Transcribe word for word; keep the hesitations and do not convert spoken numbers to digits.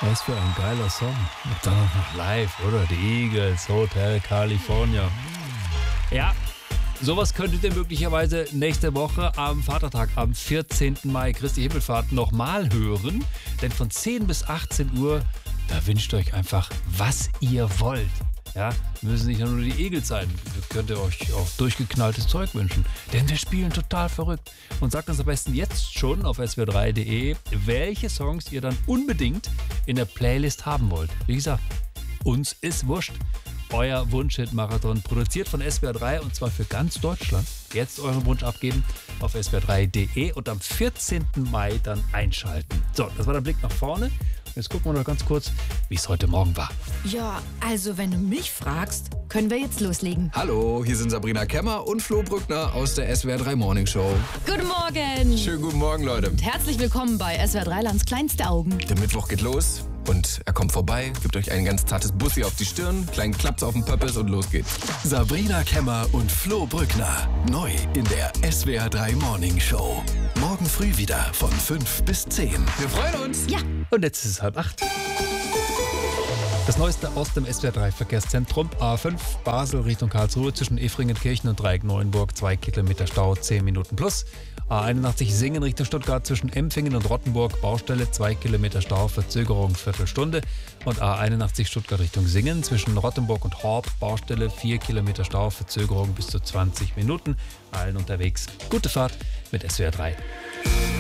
Was für ein geiler Song. Und dann auch noch live, oder? Die Eagles, Hotel California. Ja, sowas könntet ihr möglicherweise nächste Woche am Vatertag, am vierzehnten Mai, Christi Himmelfahrt, nochmal hören. Denn von zehn bis achtzehn Uhr, da wünscht euch einfach, was ihr wollt. Ja, müssen nicht nur die Eagles sein. Ihr könnt ihr euch auch durchgeknalltes Zeug wünschen. Denn wir spielen total verrückt. Und sagt uns am besten jetzt schon auf s w r drei punkt d e, welche Songs ihr dann unbedingt in der Playlist haben wollt. Wie gesagt, uns ist wurscht. Euer Wunsch-Hit-Marathon, produziert von S W R drei und zwar für ganz Deutschland. Jetzt euren Wunsch abgeben auf s w r drei punkt d e und am vierzehnten Mai dann einschalten. So, das war der Blick nach vorne. Jetzt gucken wir noch ganz kurz, wie es heute Morgen war. Ja, also wenn du mich fragst, können wir jetzt loslegen. Hallo, hier sind Sabrina Kemmer und Flo Brückner aus der S W R drei Morning Show. Guten Morgen. Schönen guten Morgen, Leute. Und herzlich willkommen bei S W R drei Lands kleinste Augen. Der Mittwoch geht los und er kommt vorbei, gibt euch ein ganz zartes Bussi auf die Stirn, kleinen Klaps auf den Pöppes und los geht's. Sabrina Kemmer und Flo Brückner. Neu in der S W R drei Morning Show. Morgen früh wieder von fünf bis zehn. Wir freuen uns. Ja. Und jetzt ist es halb acht. Das Neueste aus dem S W R drei Verkehrszentrum. A fünf Basel Richtung Karlsruhe zwischen Efringenkirchen und Dreieck Neuenburg. zwei Kilometer Stau, zehn Minuten plus. A einundachtzig Singen Richtung Stuttgart zwischen Empfingen und Rottenburg. Baustelle, zwei Kilometer Stau, Verzögerung Viertelstunde. Und A einundachtzig Stuttgart Richtung Singen zwischen Rottenburg und Horb. Baustelle, vier Kilometer Stau, Verzögerung bis zu zwanzig Minuten. Allen unterwegs. Gute Fahrt mit S W R drei.